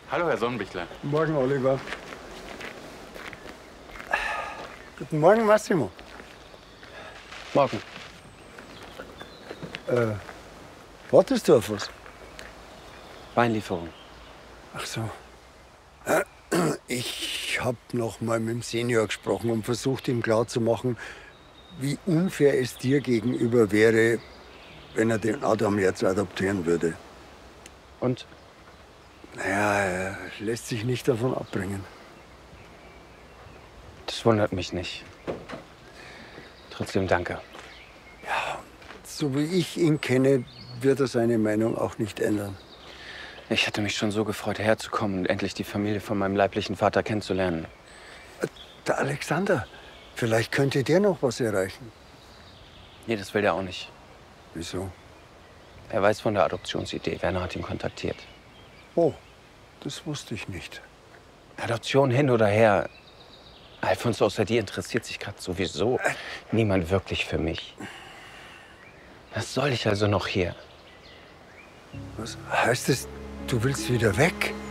Hallo, Herr Sonnenbichler. Guten Morgen, Oliver. Guten Morgen, Massimo. Morgen. Wartest du auf was? Weinlieferung. Ach so. Ich habe noch mal mit dem Senior gesprochen und versucht, ihm klarzumachen, wie unfair es dir gegenüber wäre, wenn er den Adam jetzt adoptieren würde. Und? Naja, er lässt sich nicht davon abbringen. Das wundert mich nicht. Trotzdem danke. So wie ich ihn kenne, wird er seine Meinung auch nicht ändern. Ich hatte mich schon so gefreut, herzukommen und endlich die Familie von meinem leiblichen Vater kennenzulernen. Der Alexander, vielleicht könnte der noch was erreichen. Nee, das will der auch nicht. Wieso? Er weiß von der Adoptionsidee. Werner hat ihn kontaktiert. Oh, das wusste ich nicht. Adoption hin oder her. Alfons, außer dir interessiert sich gerade sowieso niemand wirklich für mich. Was soll ich also noch hier? Was heißt es, du willst wieder weg?